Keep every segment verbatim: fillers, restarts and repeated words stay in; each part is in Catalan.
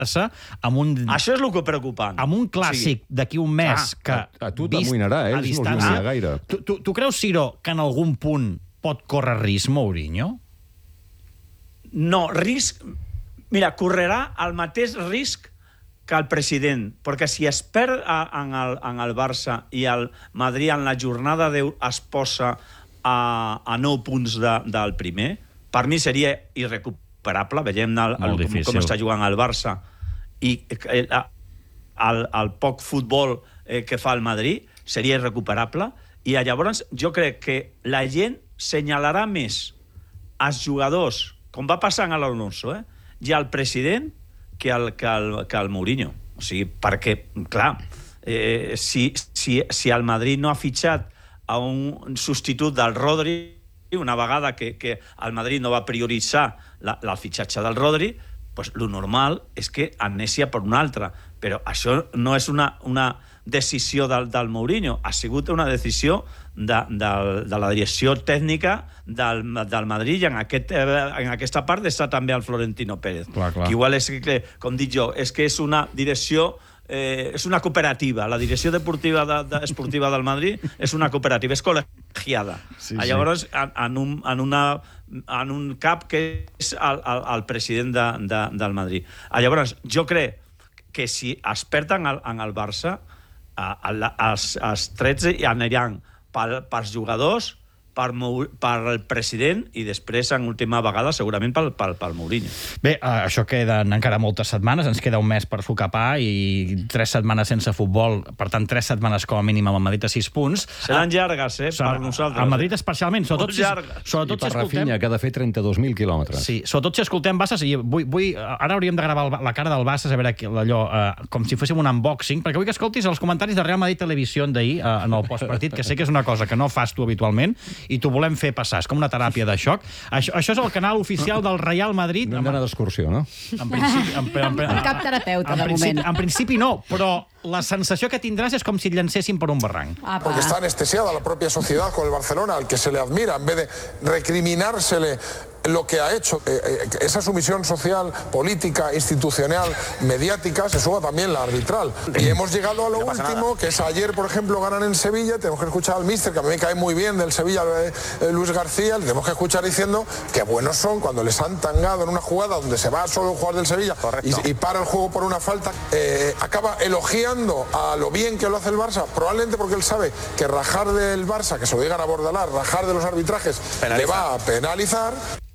amb un... Això és el que preocupant. Amb un clàssic d'aquí un mes que... A tu t'amoïnarà, eh? Ells no els amoïna gaire. Tu creus, Ciro, que en algun punt pot córrer risc Mourinho? No, risc... Mira, correrà el mateix risc que el president, perquè si es perd en el, en el Barça i el Madrid en la jornada deu es posa a, a nou punts de, del primer, per mi seria irrecuperable. Veiem el, el, com, com està jugant el Barça i el, el, el poc futbol eh, que fa el Madrid seria irrecuperable. I llavors jo crec que la gent senyalarà més als jugadors, com va passar en l'Alonso, eh? i al president que el, que el, que el Mourinho. O sigui, perquè, clar, eh, si, si, si el Madrid no ha fitxat a un substitut del Rodri, una vegada que, que el Madrid no va prioritzar la, el fitxatge del Rodri, pues, lo normal és que anessi per un altre. Però això no és una, una decisió del, del Mourinho, ha sigut una decisió de, de, de la direcció tècnica del, del Madrid, i en, aquest, en aquesta part està també el Florentino Pérez. Clar, clar. Que igual és que, com dic jo, és que és una direcció... Eh, és una cooperativa. La direcció deportiva de, de, esportiva del Madrid és una cooperativa, és col·legiada. Sí, sí. Llavors, en, en, un, en, una, en un cap que és el, el, el president de, de, del Madrid. Llavors, jo crec que si es perden en, en el Barça, els, els trets aniran pels jugadors, per, per el president i després, en última vegada, segurament pel, pel, pel Mourinho. Bé, això queden encara moltes setmanes, ens queda un mes per sucar pa i tres setmanes sense futbol, per tant, tres setmanes com a mínim amb el Madrid a sis punts. Seran llargues, eh, per nosaltres. El Madrid especialment, sobretot si, sobretot I per si escoltem... Rafinha, que ha de fer trenta-dos mil quilòmetres. Sí, sobretot si escoltem Bassas, i vull, vull, ara hauríem de gravar la cara del Bassas, a veure allò, eh, com si fóssim un unboxing, perquè vull que escoltis els comentaris de Real Madrid Televisió d'ahir, eh, en el postpartit, que sé que és una cosa que no fas tu habitualment, i t'ho volem fer passar. És com una teràpia de xoc. Això, això és el canal oficial del Real Madrid. No hem d'anar d'excursió, no? En principi... En, en, en, en cap terapeuta, en de principi, moment. En principi no, però la sensació que tindràs és com si et llancessin per un barranc. Apa. Porque está anestesiada la propia sociedad con el Barcelona, al que se le admira, en vez de recriminársele lo que ha hecho. Eh, eh, esa sumisión social, política, institucional, mediática, se suma también la arbitral. Y hemos llegado a lo no último, que es ayer, por ejemplo, ganan en Sevilla, tenemos que escuchar al míster, que a mí me cae muy bien, del Sevilla, eh, Luis García, le tenemos que escuchar diciendo que buenos son cuando les han tangado en una jugada donde se va solo un jugador del Sevilla y, y para el juego por una falta, eh, acaba elogiando a lo bien que lo hace el Barça, probablemente porque él sabe que rajar del Barça, que se lo digan a Bordalás, rajar de los arbitrajes, penaliza. Le va a penalizar.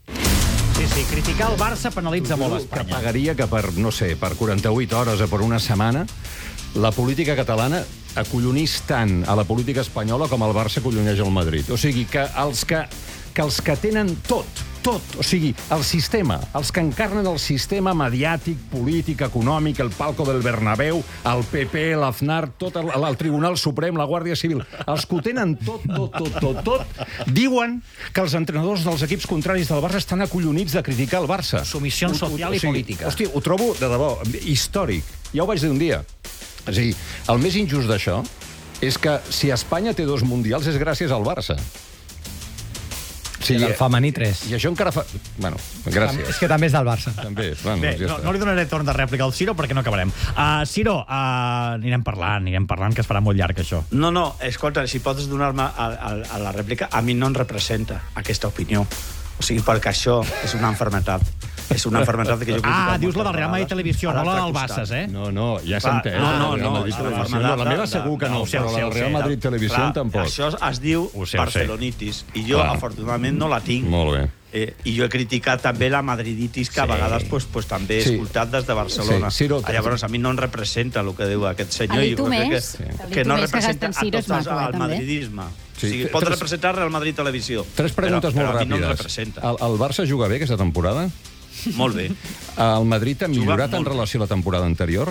Sí, sí, criticar el Barça penalitza molt Espanya. Que pagaria que per, no sé, per quaranta-vuit hores o per una setmana la política catalana acollonís tant a la política espanyola com el Barça acolloneix al Madrid. O sigui, que els que, que, els que tenen tot, tot, o sigui, el sistema, els que encarnen el sistema mediàtic, polític, econòmic, el palco del Bernabéu, el P P, l'Aznar, tot el, el Tribunal Suprem, la Guàrdia Civil, els que ho tenen tot, tot, tot, tot, tot, diuen que els entrenadors dels equips contraris del Barça estan acollonits de criticar el Barça. Submissió social i política. Hòstia, ho trobo, de debò, històric. Ja ho vaig dir un dia. És a dir, el més injust d'això és que si Espanya té dos mundials és gràcies al Barça. Sí, el femení tres. I això encara fa... Bueno, gràcies. És que també és del Barça. També, bueno, Bé, ja no, està. no li donaré torn de rèplica al Ciro perquè no acabarem. Uh, Ciro, uh, anirem parlant, anirem parlant, que es farà molt llarg, això. No, no, escolta, si pots donar-me a, a, a la rèplica, a mi no em representa aquesta opinió. O sigui, perquè això és una enfermetat. És una enfermetat que jo... Ah, dius la del Real Madrid Televisió, no la del Bassas, eh? No, no, ja s'ha entès. No, no, no. La meva segur que no, però la del Real Madrid Televisió tampoc. Això es diu barcelonitis, i jo, afortunadament, no la tinc. Molt bé. Eh, I jo he criticat també la madriditis que sí. a vegades pues, pues, també he Sí. escoltat des de Barcelona. Sí, Ciro, Ah, Llavors, a mi no em representa el que diu aquest senyor. A mi i tu jo crec més. Que, A mi que tu no més, que representa gasten a Ciro és tots els, maco, eh, al també. madridisme. Sí. O sigui, pot Tres- representar Real Madrid Televisió. Tres preguntes però, molt però a mi no em ràpides. representa. El, el Barça juga bé aquesta temporada? Molt bé. El Madrid ha Juga millorat en molt bé. relació a la temporada anterior?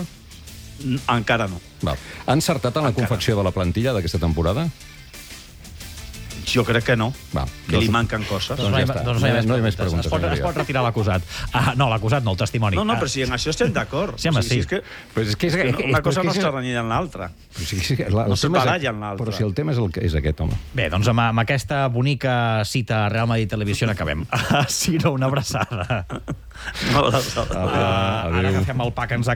Encara no. Val. Ha encertat en la confecció de la plantilla d'aquesta temporada? jo crec que no, Va, que doncs- li manquen coses. Doncs ja està. doncs no hi ha més No hi ha més preguntes. preguntes, Es pot, senyor es pot Riera. retirar l'acusat. Ah, no, l'acusat no, el testimoni. No, no, Ah, però si en això estem d'acord. Sí, home, O sigui, sí. És que, Però és que és, que no, és- una cosa però no és- està renyida en l'altra. Però, sí, sí, la, el No se tema és- baralla en l'altre. Però si el tema és, el, que- és aquest, home. Bé, doncs amb, amb aquesta bonica cita a Real Madrid Televisió acabem. Ciro, una abraçada. No, la- la- Uh, ara Adéu. agafem el pa que ens ha